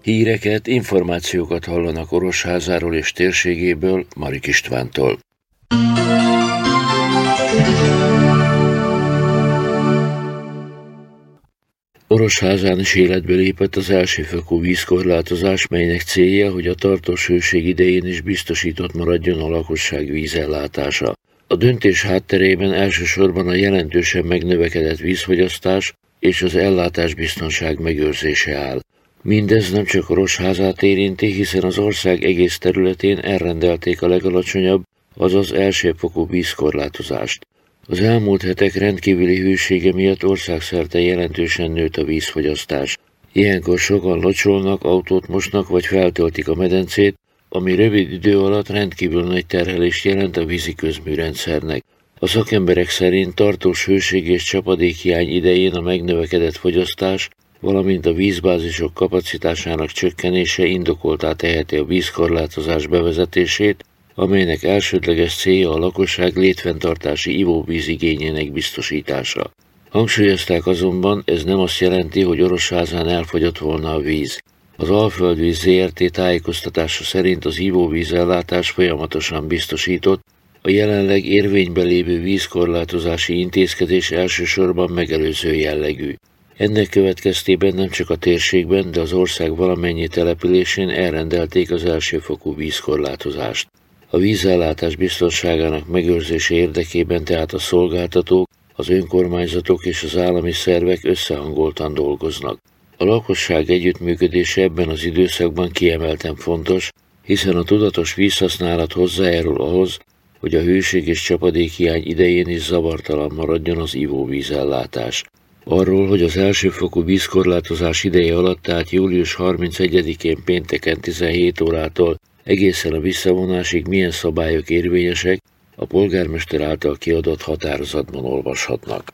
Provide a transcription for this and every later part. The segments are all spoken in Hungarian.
Híreket, információkat hallanak Orosházáról és térségéből Marik Istvántól. Orosházán is életbe lépett az elsőfokú vízkorlátozás, melynek célja, hogy a tartós hőség idején is biztosított maradjon a lakosság vízellátása. A döntés hátterében elsősorban a jelentősen megnövekedett vízfogyasztás és az ellátásbiztonság megőrzése áll. Mindez nem csak Orosházát érinti, hiszen az ország egész területén elrendelték a legalacsonyabb, azaz elsőfokú vízkorlátozást. Az elmúlt hetek rendkívüli hősége miatt országszerte jelentősen nőtt a vízfogyasztás. Ilyenkor sokan locsolnak, autót mosnak vagy feltöltik a medencét, ami rövid idő alatt rendkívül nagy terhelést jelent a vízi közműrendszernek. A szakemberek szerint tartós hőség és csapadékhiány idején a megnövekedett fogyasztás, valamint a vízbázisok kapacitásának csökkenése indokoltá teheti a vízkorlátozás bevezetését, amelynek elsődleges célja a lakosság létfenntartási ivóvíz igényének biztosítása. Hangsúlyozták azonban, ez nem azt jelenti, hogy Orosházán elfogyott volna a víz. Az Alföldvíz Zrt. Tájékoztatása szerint az ivóvízellátás folyamatosan biztosított, a jelenleg érvényben lévő vízkorlátozási intézkedés elsősorban megelőző jellegű. Ennek következtében nem csak a térségben, de az ország valamennyi településén elrendelték az elsőfokú vízkorlátozást. A vízellátás biztonságának megőrzése érdekében tehát a szolgáltatók, az önkormányzatok és az állami szervek összehangoltan dolgoznak. A lakosság együttműködése ebben az időszakban kiemelten fontos, hiszen a tudatos vízhasználat hozzájárul ahhoz, hogy a hőség és csapadékhiány idején is zavartalan maradjon az ivóvízellátás. Arról, hogy az elsőfokú vízkorlátozás ideje alatt, tehát július 31-én pénteken 17 órától egészen a visszavonásig milyen szabályok érvényesek, a polgármester által kiadott határozatban olvashatnak.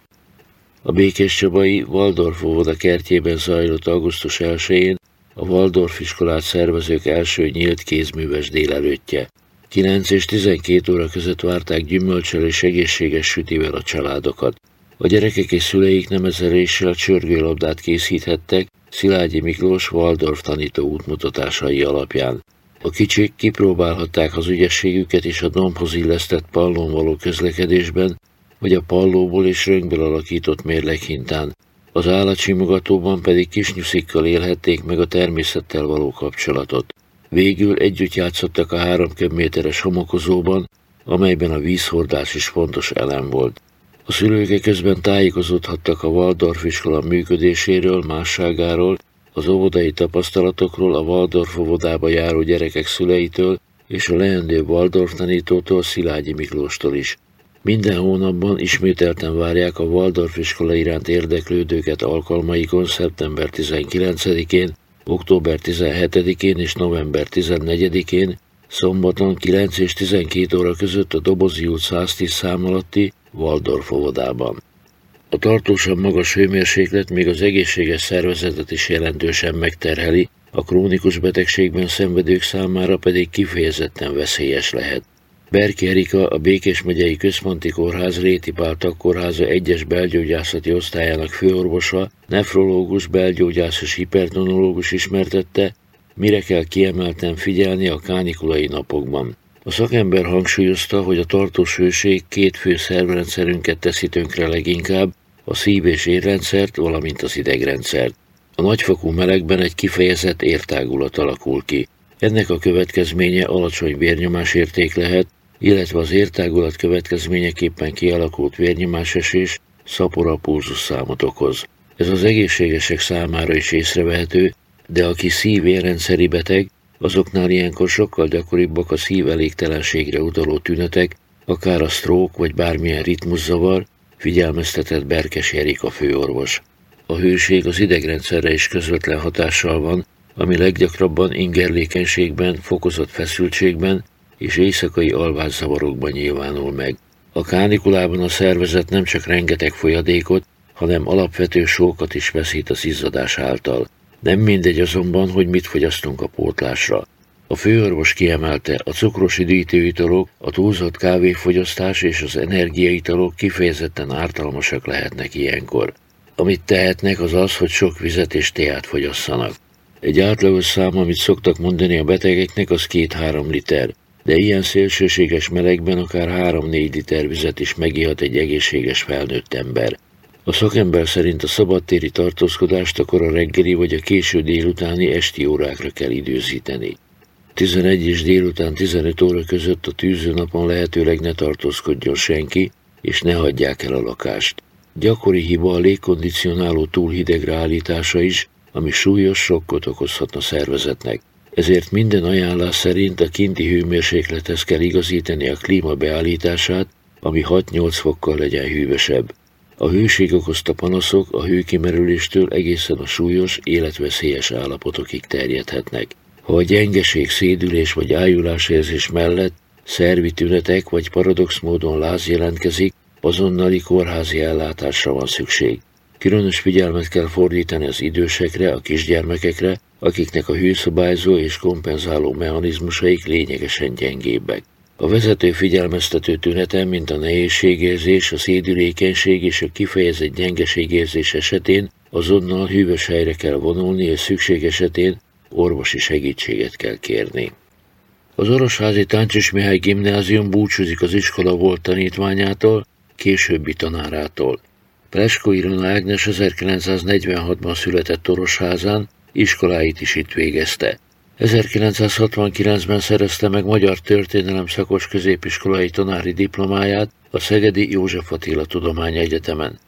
A békéscsabai Waldorf óvoda kertjében zajlott augusztus 1-én a Waldorf iskolát szervezők első nyílt kézműves délelőttje. 9 és 12 óra között várták gyümölccsel és egészséges sütivel a családokat. A gyerekek és szüleik nemezeléssel csörgőlabdát készíthettek Szilágyi Miklós Waldorf tanító útmutatásai alapján. A kicsik kipróbálhatták az ügyességüket is a dombhoz illesztett pallón való közlekedésben, vagy a pallóból és röngből alakított mérleghintán. Az állatsimogatóban pedig kisnyuszikkal élhették meg a természettel való kapcsolatot. Végül együtt játszottak a 3 köbméteres homokozóban, amelyben a vízhordás is fontos elem volt. A szülők közben tájékozódhattak a Waldorf iskola működéséről, másságáról, az óvodai tapasztalatokról, a Waldorf óvodába járó gyerekek szüleitől és a leendő Waldorf tanítótól, Szilágyi Miklóstól is. Minden hónapban ismételten várják a Waldorf iskola iránt érdeklődőket alkalmaikon szeptember 19-én, október 17-én és november 14-én, szombaton 9 és 12 óra között a Dobozi út 110 szám alatti Waldorf óvodában. A tartósan magas hőmérséklet még az egészséges szervezetet is jelentősen megterheli, a krónikus betegségben szenvedők számára pedig kifejezetten veszélyes lehet. Berki Erika, a Békés megyei Központi Kórház Réti Pál Tagkórháza 1-es belgyógyászati osztályának főorvosa, nefrológus, belgyógyász és hipertonológus ismertette, mire kell kiemelten figyelni a kánikulai napokban. A szakember hangsúlyozta, hogy a tartós hőség 2 fő szervrendszerünket teszi tönkre leginkább, a szív- és érrendszert, valamint az idegrendszert. A nagyfokú melegben egy kifejezett értágulat alakul ki. Ennek a következménye alacsony vérnyomásérték lehet, illetve az értágulat következményeképpen kialakult vérnyomásesés, szapora pulzusszámot okoz. Ez az egészségesek számára is észrevehető, de aki szív-érrendszeri beteg, azoknál ilyenkor sokkal gyakoribbak a szívelégtelenségre utaló tünetek, akár a stroke vagy bármilyen ritmuszavar, figyelmeztetett Berkes Erika főorvos. A hőség az idegrendszerre is közvetlen hatással van, ami leggyakrabban ingerlékenységben, fokozott feszültségben és éjszakai alvászavarokban nyilvánul meg. A kánikulában a szervezet nem csak rengeteg folyadékot, hanem alapvető sókat is veszít az izzadás által. Nem mindegy azonban, hogy mit fogyasztunk a pótlásra. A főorvos kiemelte, a cukros üdítőitalok, a túlzott kávéfogyasztás és az energiaitalok kifejezetten ártalmasak lehetnek ilyenkor. Amit tehetnek az az, hogy sok vizet és teát fogyasszanak. Egy átlagos szám, amit szoktak mondani a betegeknek, az 2-3 liter, de ilyen szélsőséges melegben akár 3-4 liter vizet is megihat egy egészséges felnőtt ember. A szakember szerint a szabadtéri tartózkodást akkor a reggeli vagy a késő délutáni esti órákra kell időzíteni. 11 és délután 15 óra között a tűzőnapon lehetőleg ne tartózkodjon senki, és ne hagyják el a lakást. Gyakori hiba a légkondicionáló túl hidegre állítása is, ami súlyos sokkot okozhat a szervezetnek. Ezért minden ajánlás szerint a kinti hőmérséklethez kell igazítani a klíma beállítását, ami 6-8 fokkal legyen hűvösebb. A hőség okozta panaszok a hőkimerüléstől egészen a súlyos, életveszélyes állapotokig terjedhetnek. Ha a gyengeség, szédülés vagy ájulásérzés mellett szervi tünetek vagy paradox módon láz jelentkezik, azonnali kórházi ellátásra van szükség. Különös figyelmet kell fordítani az idősekre, a kisgyermekekre, akiknek a hőszabályzó és kompenzáló mechanizmusaik lényegesen gyengébbek. A vezető figyelmeztető tünete, mint a nehézségérzés, a szédülékenység és a kifejezett gyengeségérzés esetén azonnal hűvös helyre kell vonulni, és szükség esetén orvosi segítséget kell kérni. Az Orosházi Táncsis Mihály Gimnázium búcsúzik az iskola volt tanítványától, későbbi tanárától. Pleskó Ilona Ágnes 1946-ban született Orosházán, iskoláit is itt végezte. 1969-ben szerezte meg magyar történelem szakos középiskolai tanári diplomáját a Szegedi József Attila Tudományegyetemen.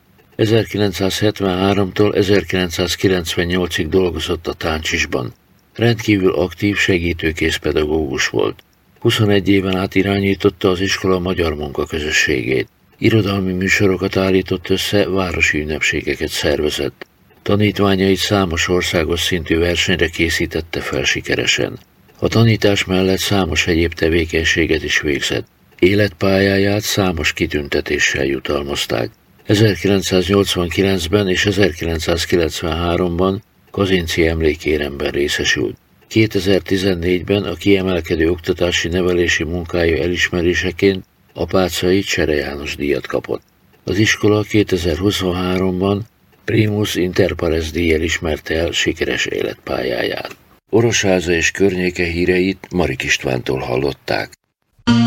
1973-tól 1998-ig dolgozott a Táncsisban. Rendkívül aktív, segítőkész pedagógus volt. 21 éven át irányította az iskola magyar munkaközösségét. Irodalmi műsorokat állított össze, városi ünnepségeket szervezett. Tanítványait számos országos szintű versenyre készítette fel sikeresen. A tanítás mellett számos egyéb tevékenységet is végzett. Életpályáját számos kitüntetéssel jutalmazták. 1989-ben és 1993-ban Kazinczy emlékéremben részesült. 2014-ben a kiemelkedő oktatási nevelési munkája elismeréseként a Páczai Csere János díjat kapott. Az iskola 2023-ban Primus Inter pares díjjal ismerte el sikeres életpályáját. Orosháza és környéke híreit Marik Istvántól hallották.